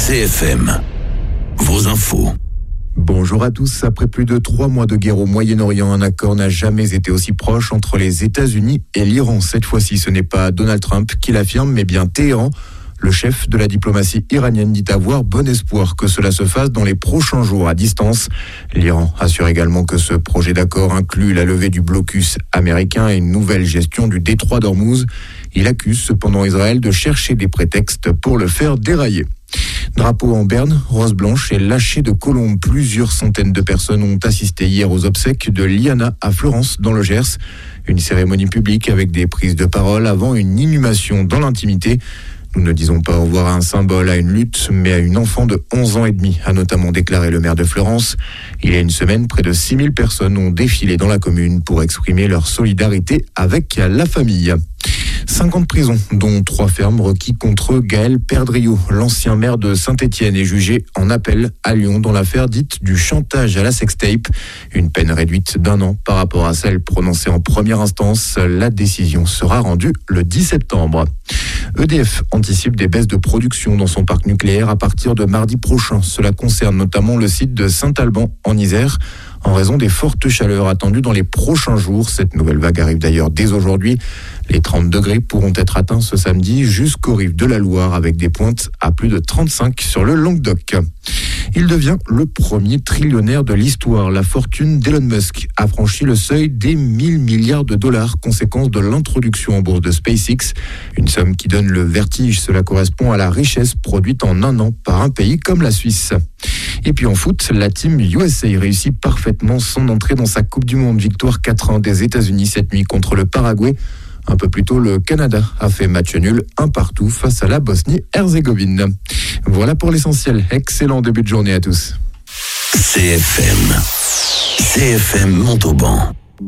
CFM, vos infos. Bonjour à tous. Après plus de 3 mois de guerre au Moyen-Orient, un accord n'a jamais été aussi proche entre les États-Unis et l'Iran. Cette fois-ci, ce n'est pas Donald Trump qui l'affirme, mais bien Téhéran. Le chef de la diplomatie iranienne dit avoir bon espoir que cela se fasse dans les prochains jours à distance. L'Iran assure également que ce projet d'accord inclut la levée du blocus américain et une nouvelle gestion du détroit d'Ormuz. Il accuse cependant Israël de chercher des prétextes pour le faire dérailler. Drapeau en berne, rose blanche et lâcher de colombes. Plusieurs centaines de personnes ont assisté hier aux obsèques de Liana à Florence, dans le Gers. Une cérémonie publique avec des prises de parole avant une inhumation dans l'intimité. Nous ne disons pas au revoir à un symbole, à une lutte, mais à une enfant de 11 ans et demi, a notamment déclaré le maire de Florence. Il y a une semaine, près de 6000 personnes ont défilé dans la commune pour exprimer leur solidarité avec la famille. 50 prisons, dont 3 fermes requis contre Gaël Perdriau. L'ancien maire de Saint-Étienne est jugé en appel à Lyon dans l'affaire dite du chantage à la sextape. Une peine réduite d'1 an par rapport à celle prononcée en première instance. La décision sera rendue le 10 septembre. EDF anticipe des baisses de production dans son parc nucléaire à partir de mardi prochain. Cela concerne notamment le site de Saint-Alban en Isère, en raison des fortes chaleurs attendues dans les prochains jours. Cette nouvelle vague arrive d'ailleurs dès aujourd'hui. Les 30 degrés pourront être atteints ce samedi jusqu'aux rives de la Loire, avec des pointes à plus de 35 sur le Languedoc. Il devient le premier trillionnaire de l'histoire. La fortune d'Elon Musk a franchi le seuil des 1000 milliards de dollars, conséquence de l'introduction en bourse de SpaceX. Une somme qui donne le vertige. Cela correspond à la richesse produite en 1 an par un pays comme la Suisse. Et puis en foot, la team USA réussit parfaitement son entrée dans sa Coupe du Monde. Victoire 4-1 des États-Unis cette nuit contre le Paraguay. Un peu plus tôt, le Canada a fait match nul 1-1 face à la Bosnie-Herzégovine. Voilà pour l'essentiel. Excellent début de journée à tous. CFM Montauban.